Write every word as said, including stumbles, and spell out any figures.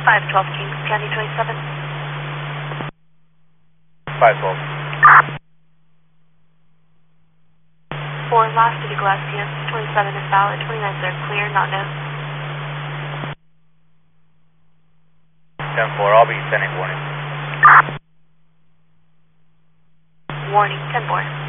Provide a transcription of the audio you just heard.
five twelve Kings County twenty-seven. five twelve. For Las City Glacier, twenty-seven is valid, twenty-nine are clear, not known. ten four, I'll be sending warning. Warning, ten four.